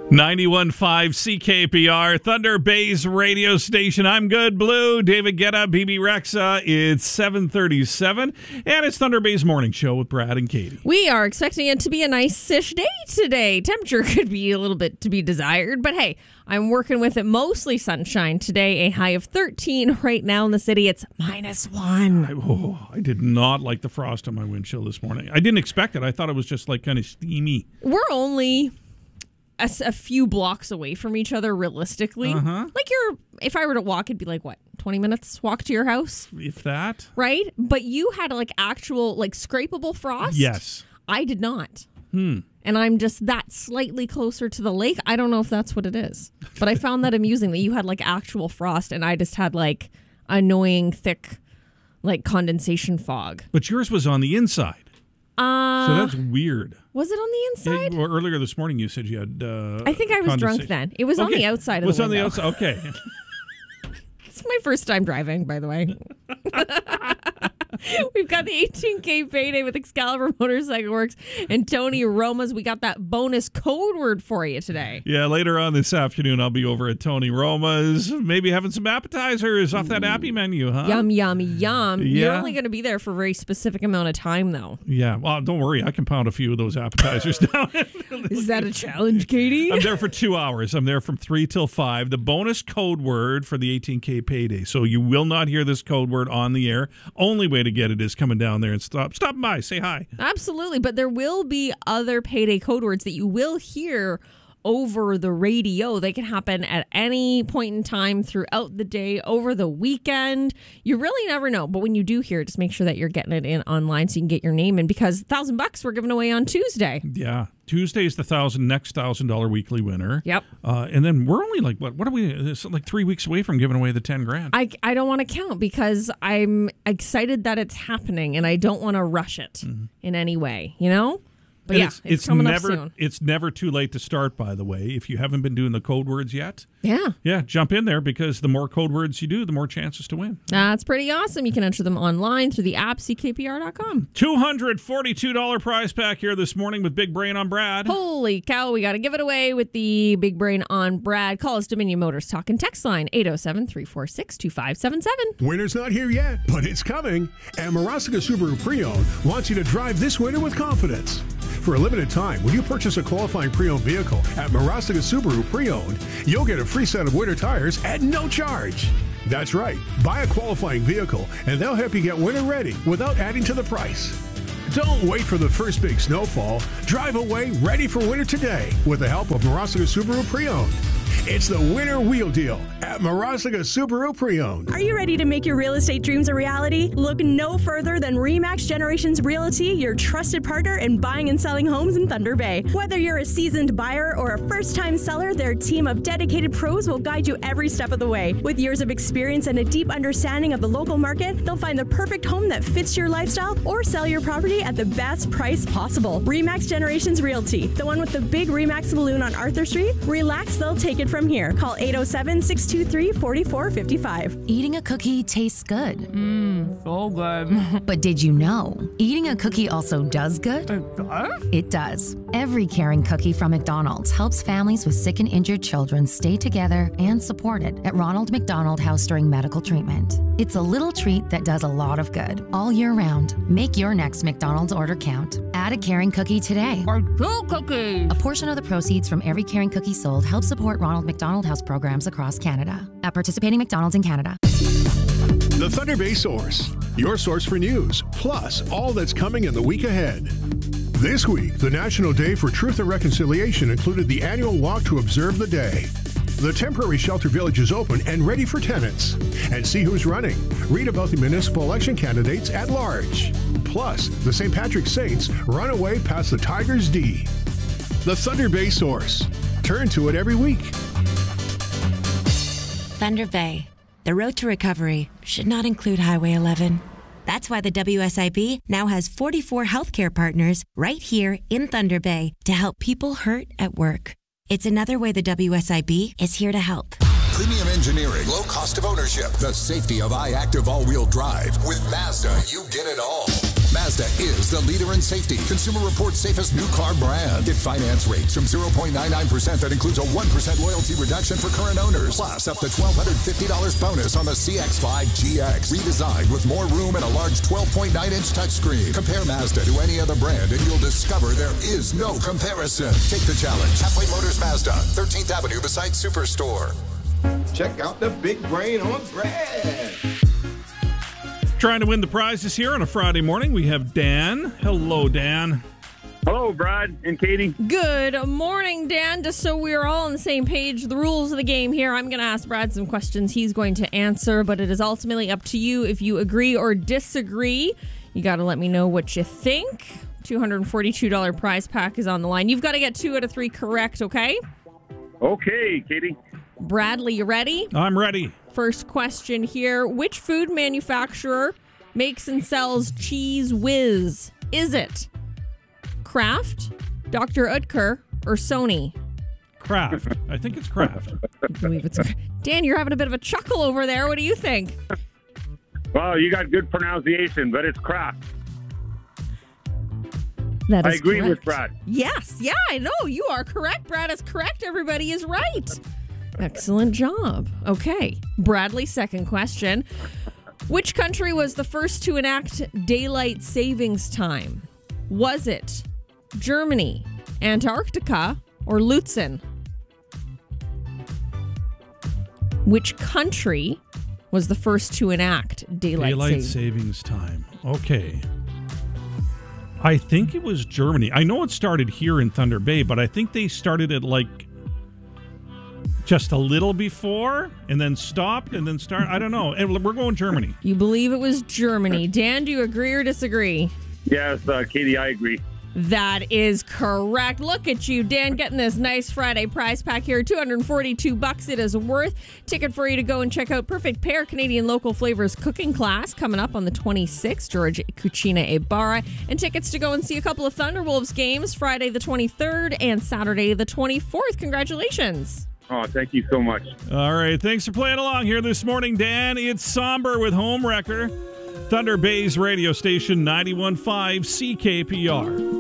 91.5 CKPR, Thunder Bay's radio station. I'm Good Blue, David Guetta, BB Rexa. It's 7:37, and it's Thunder Bay's morning show with Brad and Katie. We are expecting it to be a nice-ish day today. Temperature could be a little bit to be desired, but hey, I'm working with it mostly sunshine today. A high of 13 right now in the city. It's -1. I did not like the frost on my windshield this morning. I didn't expect it. I thought it was just like kind of steamy. We're only a few blocks away from each other realistically. Like if I were to walk, it'd be like, what, 20 minutes walk to your house? If that. Right? But you had like actual like scrapable frost? Yes. I did not. And I'm just that slightly closer to the lake. I don't know if that's what it is. But I found that amusing that you had like actual frost and I just had like annoying thick like condensation fog. But yours was on the inside. So that's weird. Was it on the inside? Yeah, well, earlier this morning you said you had I think I was drunk then. It was on the outside of the window. It was on the outside. Okay. It's my first time driving, by the way. We've got the 18K payday with Excalibur Motorcycle Works and Tony Roma's. We got that bonus code word for you today. Yeah, later on this afternoon, I'll be over at Tony Roma's, maybe having some appetizers off that Appy menu, huh? Yum, yum, yum. Yeah. You're only going to be there for a very specific amount of time, though. Yeah, well, don't worry. I can pound a few of those appetizers down. Is that a challenge, Katie? I'm there for 2 hours. I'm there from 3 till 5. The bonus code word for the 18K payday. So you will not hear this code word on the air. Only way to get it is coming down there and stopping by, say hi. Absolutely, but there will be other payday code words that you will hear over the radio. They can happen at any point in time throughout the day, over the weekend. You really never know, but when you do hear it, just make sure that you're getting it in online so you can get your name in, because $1,000 we're giving away on Tuesday. Yeah. Tuesday is the next $1,000 weekly winner. Yep. And then we're only like, what are we, it's like 3 weeks away from giving away the 10 grand. I don't want to count because I'm excited that it's happening and I don't want to rush it in any way, you know? But and yeah, it's coming up soon. It's never too late to start, by the way. If you haven't been doing the code words yet, yeah, jump in there, because the more code words you do, the more chances to win. That's pretty awesome. You can enter them online through the app, ckpr.com. $242 prize pack here this morning with Big Brain on Brad. Holy cow, we got to give it away with the Big Brain on Brad. Call us Dominion Motors Talk and text line 807-346-2577. Winter's not here yet, but it's coming. And Marasica Subaru Pre-Owned wants you to drive this winter with confidence. For a limited time, when you purchase a qualifying pre-owned vehicle at Marasica Subaru Pre-Owned, you'll get a free set of winter tires at no charge. That's right. Buy a qualifying vehicle, and they'll help you get winter ready without adding to the price. Don't wait for the first big snowfall. Drive away ready for winter today with the help of Marasica Subaru Pre-Owned. It's the winter wheel deal at Marasica Subaru Pre-Owned. Are you ready to make your real estate dreams a reality? Look no further than RE/MAX Generations Realty, your trusted partner in buying and selling homes in Thunder Bay. Whether you're a seasoned buyer or a first-time seller, their team of dedicated pros will guide you every step of the way. With years of experience and a deep understanding of the local market, they'll find the perfect home that fits your lifestyle or sell your property at the best price possible. RE/MAX Generations Realty, the one with the big RE/MAX balloon on Arthur Street. Relax, they'll take it from here. Call 807-623-4455. Eating a cookie tastes good. So good. But did you know, eating a cookie also does good? It does? It does. Every caring cookie from McDonald's helps families with sick and injured children stay together and supported at Ronald McDonald House during medical treatment. It's a little treat that does a lot of good all year round. Make your next McDonald's order count. Add a caring cookie today. Or 2 cookies. A portion of the proceeds from every caring cookie sold helps support Ronald McDonald House programs across Canada. At participating McDonald's in Canada. The Thunder Bay Source, your source for news, plus all that's coming in the week ahead. This week, the National Day for Truth and Reconciliation included the annual walk to observe the day. The temporary shelter village is open and ready for tenants. And see who's running. Read about the municipal election candidates at large. Plus, the St. Patrick's Saints run away past the Tigers D. The Thunder Bay Source. Turn to it every week. Thunder Bay. The road to recovery should not include Highway 11. That's why the WSIB now has 44 healthcare partners right here in Thunder Bay to help people hurt at work. It's another way the WSIB is here to help. Premium engineering, low cost of ownership, the safety of iActive all-wheel drive. With Mazda, you get it all. Mazda is the leader in safety. Consumer Reports safest new car brand. Get finance rates from 0.99% that includes a 1% loyalty reduction for current owners. Plus, up to $1,250 bonus on the CX-5 GX. Redesigned with more room and a large 12.9-inch touchscreen. Compare Mazda to any other brand and you'll discover there is no comparison. Take the challenge. Halfway Motors Mazda, 13th Avenue beside Superstore. Check out the big brain on Brad. Trying to win the prizes here on a Friday morning. We have Dan. Hello, Dan. Hello, Brad and Katie. Good morning, Dan. Just so we're all on the same page, the rules of the game here, I'm going to ask Brad some questions he's going to answer, but it is ultimately up to you if you agree or disagree. You got to let me know what you think. $242 prize pack is on the line. You've got to get 2 out of 3 correct, okay? Okay, Katie. Bradley, you ready? I'm ready. First question here. Which food manufacturer makes and sells Cheese Whiz? Is it Kraft, Dr. Oetker, or Sony? Kraft. I think it's Kraft. I believe it's Dan, you're having a bit of a chuckle over there. What do you think? Well, you got good pronunciation, but it's Kraft. That is I agree correct. with Brad. Yes. Yeah, I know. You are correct. Brad is correct. Everybody is right. Excellent job. Okay. Bradley, second question. Which country was the first to enact daylight savings time? Was it Germany, Antarctica, or Luzon? Which country was the first to enact daylight savings time. Okay. I think it was Germany. I know it started here in Thunder Bay, but I think they started it like just a little before and then stopped and then started. I don't know. And we're going Germany. You believe it was Germany. Dan, do you agree or disagree? Yes, Katie, I agree. That is correct. Look at you, Dan, getting this nice Friday prize pack here. $242 it is worth. Ticket for you to go and check out Perfect Pair Canadian Local Flavors cooking class coming up on the 26th, George Cucina Ibarra. And tickets to go and see a couple of Thunderwolves games Friday the 23rd and Saturday the 24th. Congratulations. Oh, thank you so much. All right. Thanks for playing along here this morning, Dan. It's Somber with Home Wrecker. Thunder Bay's radio station 91.5 CKPR.